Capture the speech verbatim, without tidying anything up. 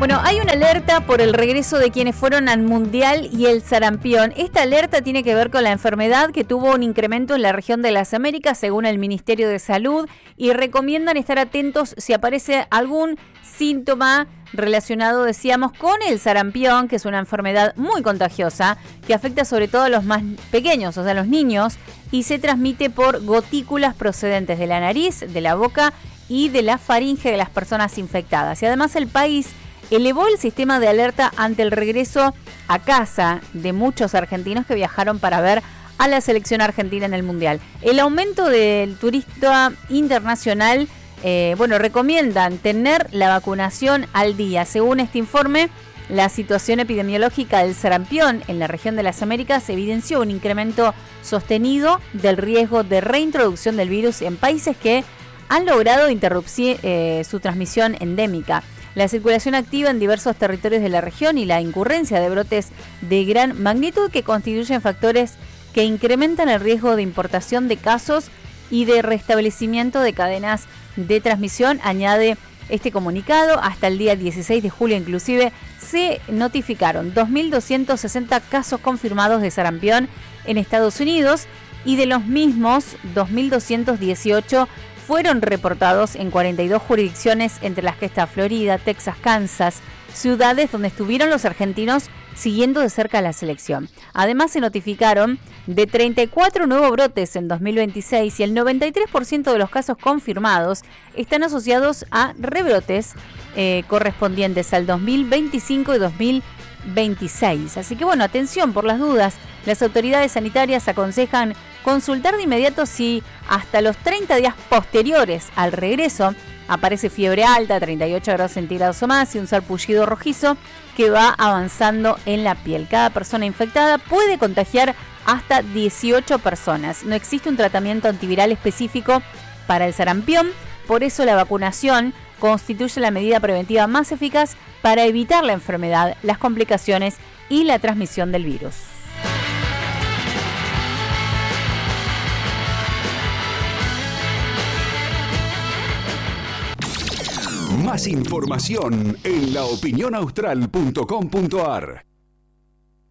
Bueno, hay una alerta por el regreso de quienes fueron al Mundial y el sarampión. Esta alerta tiene que ver con la enfermedad que tuvo un incremento en la región de las Américas, según el Ministerio de Salud, y recomiendan estar atentos si aparece algún síntoma relacionado, decíamos, con el sarampión, que es una enfermedad muy contagiosa, que afecta sobre todo a los más pequeños, o sea, a los niños, y se transmite por gotículas procedentes de la nariz, de la boca y de la faringe de las personas infectadas. Y además el país elevó el sistema de alerta ante el regreso a casa de muchos argentinos que viajaron para ver a la selección argentina en el Mundial. El aumento del turista internacional, eh, bueno, recomiendan tener la vacunación al día. Según este informe, la situación epidemiológica del sarampión en la región de las Américas evidenció un incremento sostenido del riesgo de reintroducción del virus en países que han logrado interrumpir eh, su transmisión endémica. La circulación activa en diversos territorios de la región y la incurrencia de brotes de gran magnitud que constituyen factores que incrementan el riesgo de importación de casos y de restablecimiento de cadenas de transmisión, añade este comunicado. Hasta el día dieciséis de julio inclusive se notificaron dos mil doscientos sesenta casos confirmados de sarampión en Estados Unidos y de los mismos dos mil doscientos dieciocho fueron reportados en cuarenta y dos jurisdicciones, entre las que está Florida, Texas, Kansas, ciudades donde estuvieron los argentinos siguiendo de cerca la selección. Además, se notificaron de treinta y cuatro nuevos brotes en dos mil veintiséis y el noventa y tres por ciento de los casos confirmados están asociados a rebrotes eh, correspondientes al dos mil veinticinco y dos mil veintiséis. Así que bueno, atención por las dudas. Las autoridades sanitarias aconsejan consultar de inmediato si hasta los treinta días posteriores al regreso aparece fiebre alta, treinta y ocho grados centígrados o más, y un sarpullido rojizo que va avanzando en la piel. Cada persona infectada puede contagiar hasta dieciocho personas. No existe un tratamiento antiviral específico para el sarampión, por eso la vacunación constituye la medida preventiva más eficaz para evitar la enfermedad, las complicaciones y la transmisión del virus. Más información en la opinión austral punto com punto a r.